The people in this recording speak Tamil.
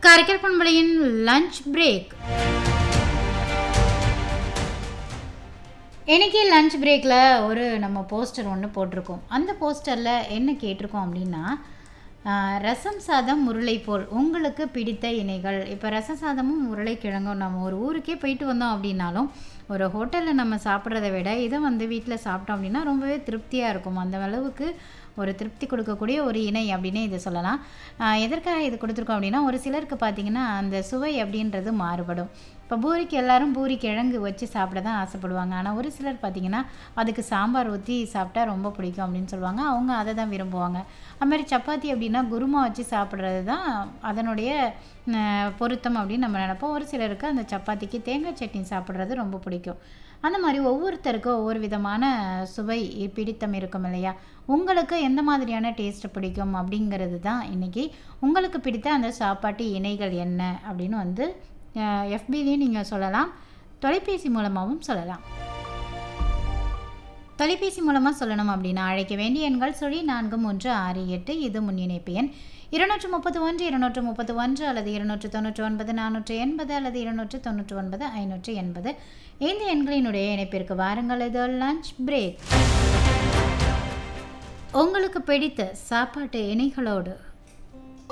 காரைக்கால் பண்பலையின் லஞ்ச் பிரேக். இன்றைக்கி லஞ்ச் பிரேக்கில் நம்ம போஸ்டர் ஒன்று போட்டிருக்கோம். அந்த போஸ்டரில் என்ன கேட்டிருக்கோம் அப்படின்னா, ரசம் சாதம் உருளை போல் உங்களுக்கு பிடித்த இணைகள். இப்போ ரசம் சாதமும் உருளைக்கிழங்கும் நம்ம ஒரு ஊருக்கே போயிட்டு வந்தோம் அப்படின்னாலும் ஒரு ஹோட்டலில் நம்ம சாப்பிட்றத விட இதை வீட்டில் சாப்பிட்டோம் அப்படின்னா ரொம்பவே திருப்தியாக இருக்கும். அந்த அளவுக்கு ஒரு திருப்தி கொடுக்கக்கூடிய ஒரு இணை அப்படின்னே இதை சொல்லலாம். எதற்காக இது கொடுத்துருக்கோம் அப்படின்னா, ஒரு சிலருக்கு பார்த்திங்கன்னா அந்த சுவை அப்படின்றது மாறுபடும். இப்போ பூரிக்கு எல்லோரும் பூரி கிழங்கு வச்சு சாப்பிட தான் ஆசைப்படுவாங்க. ஆனால் ஒரு சிலர் பார்த்திங்கன்னா அதுக்கு சாம்பார் ஊற்றி சாப்பிட்டா ரொம்ப பிடிக்கும் அப்படின்னு சொல்லுவாங்க. அவங்க அதை தான் விரும்புவாங்க. அதுமாதிரி சப்பாத்தி அப்படின்னா குருமா வச்சு சாப்பிட்றது தான் அதனுடைய பொருத்தம் அப்படின்னு நம்ம நினைப்போம். ஒரு சிலருக்கு அந்த சப்பாத்திக்கு தேங்காய் சட்னி சாப்பிட்றது ரொம்ப பிடிக்கும். அந்த மாதிரி ஒவ்வொருத்தருக்கும் ஒவ்வொரு விதமான சுவை பிடித்தம் இருக்கும் இல்லையா? உங்களுக்கு எந்த மாதிரியான டேஸ்ட் பிடிக்கும் அப்படிங்கிறது தான் இன்றைக்கி. உங்களுக்கு பிடித்த அந்த சாப்பாட்டு இணைகள் என்ன அப்படின்னு எஃபிலையும் நீங்கள் சொல்லலாம், தொலைபேசி மூலமாகவும் சொல்லலாம். தொலைபேசி மூலமாக சொல்லணும் அப்படின்னா அழைக்க வேண்டிய எண்கள் 4368 இது முன்னிணைப்பு எண். 231 231 அல்லது 299 480 அல்லது 299 580. இந்த எண்களினுடைய இணைப்பிற்கு வாருங்கள். இது லஞ்ச் பிரேக். உங்களுக்கு பிடித்த சாப்பாட்டு இணைகளோடு